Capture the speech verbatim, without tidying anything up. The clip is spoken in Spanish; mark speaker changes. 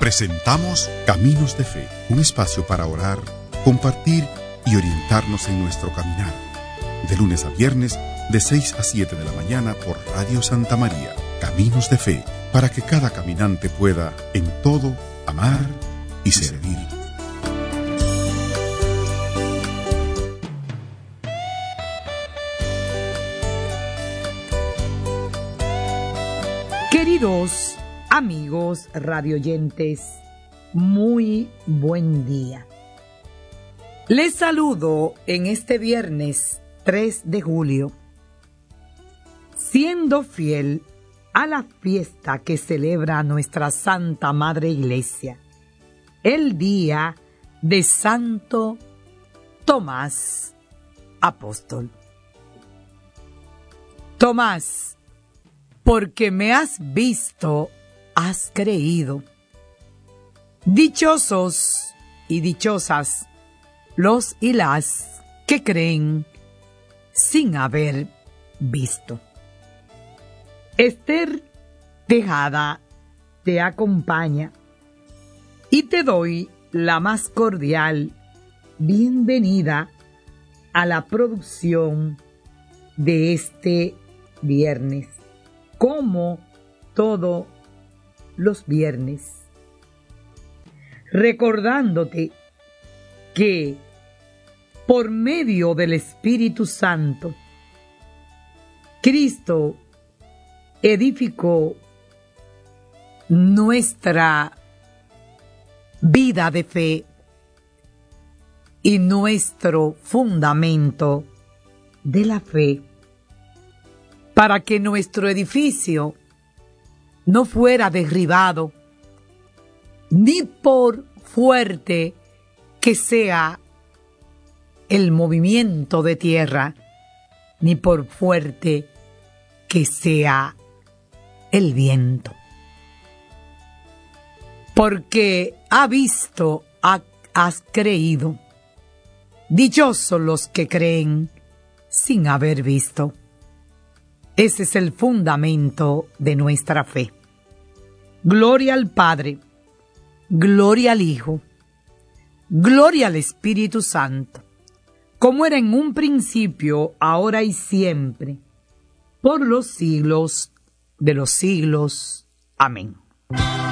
Speaker 1: Presentamos Caminos de Fe, un espacio para orar, compartir y orientarnos en nuestro caminar. De lunes a viernes, de seis a siete de la mañana por Radio Santa María. Caminos de Fe, para que cada caminante pueda, en todo, amar y servir.
Speaker 2: Queridos amigos radioyentes, muy buen día. Les saludo en este viernes tres de julio, siendo fiel a la fiesta que celebra nuestra Santa Madre Iglesia, el día de Santo Tomás Apóstol. Tomás, porque me has visto, has creído. Dichosos y dichosas los y las que creen sin haber visto. Esther Tejada te acompaña y te doy la más cordial bienvenida a la producción de este viernes, como todos los viernes, recordándote que por medio del Espíritu Santo, Cristo edificó nuestra vida de fe y nuestro fundamento de la fe, para que nuestro edificio no fuera derribado, ni por fuerte que sea el movimiento de tierra, ni por fuerte que sea el viento. Porque ha visto, ha, has creído. Dichosos los que creen sin haber visto. Ese es el fundamento de nuestra fe. Gloria al Padre, gloria al Hijo, gloria al Espíritu Santo, como era en un principio, ahora y siempre, por los siglos de los siglos. Amén.